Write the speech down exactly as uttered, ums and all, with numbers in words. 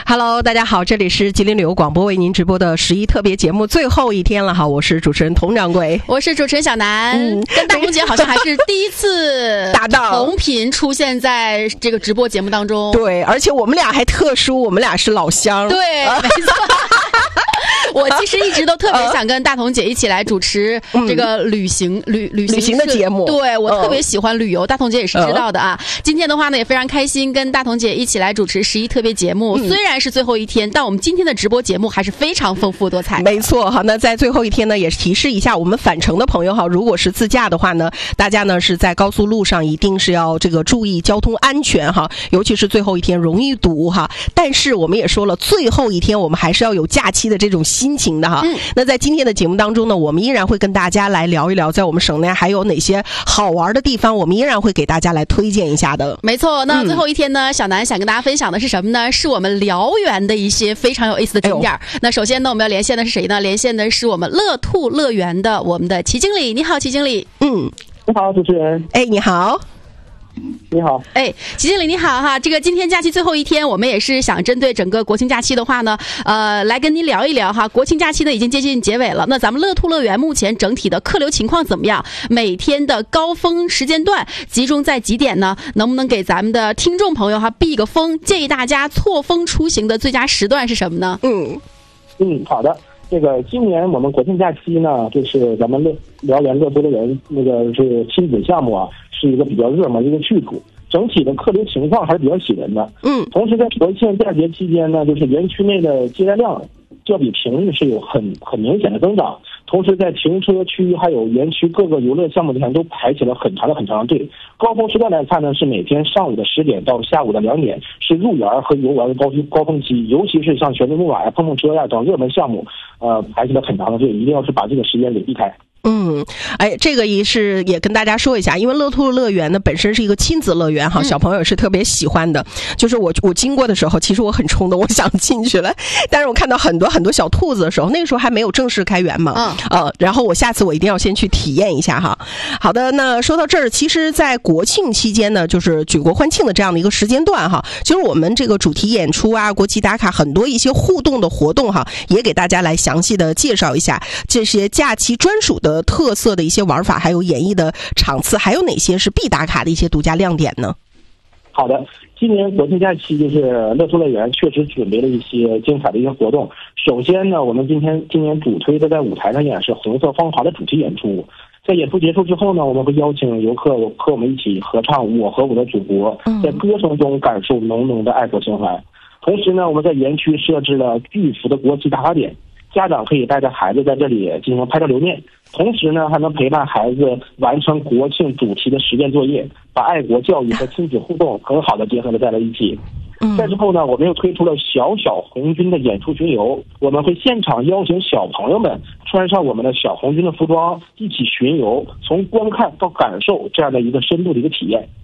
Hello， 大家好，这里是吉林旅游广播为您直播的十一特别节目最后一天了哈，我是主持人佟掌柜， 我是主持人小南，嗯、跟大红姐好像还是第一次搭档， 同频出现在这个直播节目当中。 对，而且我们俩还特殊，我们俩是老乡。 对，没错。我其实一直都特别想跟大同姐一起来主持这个旅行、嗯、旅旅行旅行的节目。 对，我特别喜欢旅游，嗯、大同姐也是知道的啊。嗯、今天的话呢，也非常开心跟大同姐一起来主持十一特别节目。嗯、虽然是最后一天，但我们今天的直播节目还是非常丰富多彩。 没错，好，那在最后一天呢，也是提示一下我们返程的朋友哈，如果是自驾的话呢，大家呢是在高速路上一定是要这个注意交通安全哈，尤其是最后一天容易堵哈。但是我们也说了，最后一天我们还是要有假期的这种心情的哈。嗯、那在今天的节目当中呢，我们依然会跟大家来聊一聊，在我们省内还有哪些好玩的地方，我们依然会给大家来推荐一下的。 没错，那最后一天呢，嗯、小南想跟大家分享的是什么呢？是我们辽源的一些非常有意思的景点。哎、那首先呢，我们要连线的是谁呢？连线的是我们乐兔乐园的我们的齐经理。你好，齐经理。 嗯，你好，主持人。 哎，你好。 你好， 哎，齐经理你好哈！这个今天假期最后一天，我们也是想针对整个国庆假期的话呢，呃，来跟您聊一聊哈。国庆假期呢已经接近结尾了，那咱们乐兔乐园目前整体的客流情况怎么样？每天的高峰时间段集中在几点呢？能不能给咱们的听众朋友哈避个风？建议大家错峰出行的最佳时段是什么呢？ 嗯嗯，好的。这个今年我们国庆假期呢，就是咱们乐辽源乐兔乐园那个是亲子项目啊，是一个比较热门的一个去处，整体的客流情况还是比较喜人的。嗯，同时在国庆假节期间呢，就是园区内的接待量较比平日是有很很明显的增长，同时在停车区还有园区各个游乐项目前都排起了很长的很长的队。高峰时段来看呢，是每天上午的十点到下午的两点，是入园和游玩的高高峰期，尤其是像旋转木马呀、碰碰车呀等热门项目，呃，排起了很长的队，一定要是把这个时间给避开。 嗯，哎，这个也是也跟大家说一下，因为乐兔乐园呢本身是一个亲子乐园哈，小朋友是特别喜欢的。嗯、就是我我经过的时候，其实我很冲动，我想进去了，但是我看到很多很多小兔子的时候，那个时候还没有正式开园嘛，嗯，呃，然后我下次我一定要先去体验一下哈。好的，那说到这儿，其实，在国庆期间呢，就是举国欢庆的这样的一个时间段哈，其实我们这个主题演出啊、国旗打卡很多一些互动的活动哈，也给大家来详细的介绍一下这些假期专属的特色的一些玩法，还有演绎的场次，还有哪些是必打卡的一些独家亮点呢？ 好的，今年国庆假期就是乐兔乐园确实准备了一些精彩的一些活动。首先呢，我们今天今年主推的在舞台上演是红色芳华的主题演出。在演出结束之后呢，我们会邀请游客和我们一起合唱《我和我的祖国》，在歌声中感受浓浓的爱国情怀。同时呢，我们在园区设置了巨幅的国旗打卡点，家长可以带着孩子在这里进行拍照留念，同时呢还能陪伴孩子完成国庆主题的实践作业，把爱国教育和亲子互动很好的结合的在了一起。再之后呢，我们又推出了小小红军的演出巡游，我们会现场邀请小朋友们穿上我们的小红军的服装，一起巡游，从观看到感受这样的一个深度的一个体验。